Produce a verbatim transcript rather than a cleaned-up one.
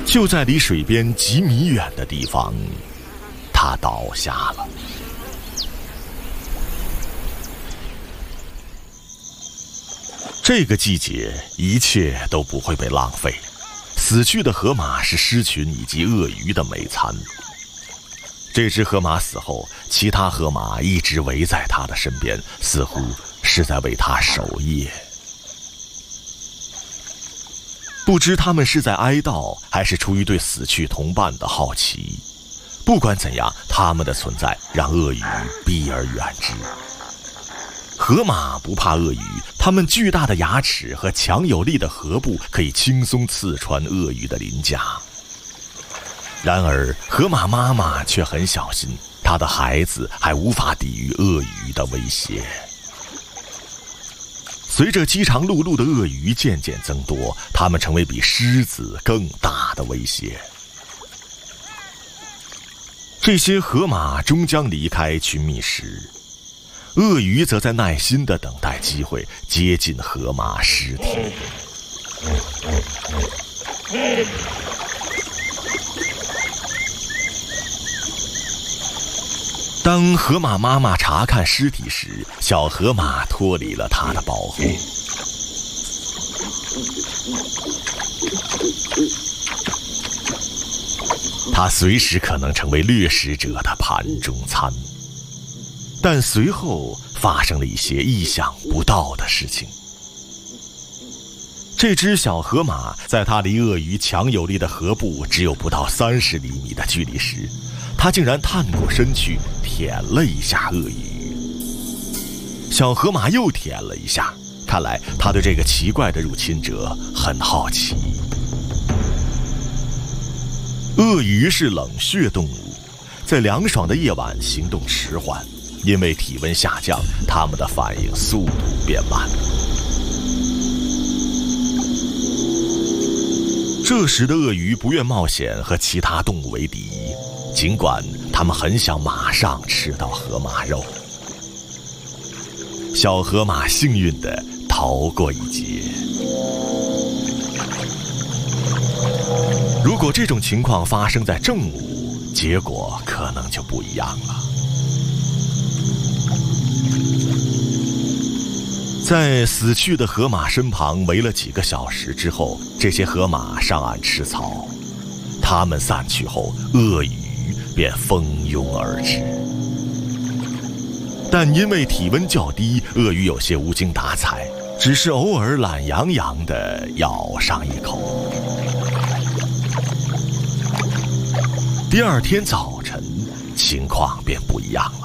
就在离水边几米远的地方，它倒下了。这个季节，一切都不会被浪费。死去的河马是狮群以及鳄鱼的美餐。这只河马死后，其他河马一直围在它的身边，似乎是在为它守夜。不知他们是在哀悼，还是出于对死去同伴的好奇。不管怎样，他们的存在让鳄鱼避而远之。河马不怕鳄鱼，它们巨大的牙齿和强有力的颌部可以轻松刺穿鳄鱼的鳞甲。然而，河马妈妈却很小心，她的孩子还无法抵御鳄鱼的威胁。随着饥肠辘辘的鳄鱼渐渐增多，它们成为比狮子更大的威胁。这些河马终将离开去觅食，鳄鱼则在耐心地等待机会接近河马尸体。当河马妈妈查看尸体时，小河马脱离了它的保护。它随时可能成为掠食者的盘中餐。但随后发生了一些意想不到的事情。这只小河马在它离鳄鱼强有力的颌部只有不到三十厘米的距离时，它竟然探过身去舔了一下鳄鱼。小河马又舔了一下，看来它对这个奇怪的入侵者很好奇。鳄鱼是冷血动物，在凉爽的夜晚行动迟缓，因为体温下降，它们的反应速度变慢。这时的鳄鱼不愿冒险和其他动物为敌，尽管它们很想马上吃到河马肉。小河马幸运地逃过一劫。如果这种情况发生在正午，结果可能就不一样了。在死去的河马身旁围了几个小时之后，这些河马上岸吃草。它们散去后，鳄鱼便蜂拥而至。但因为体温较低，鳄鱼有些无精打采，只是偶尔懒洋洋地咬上一口。第二天早晨，情况便不一样了。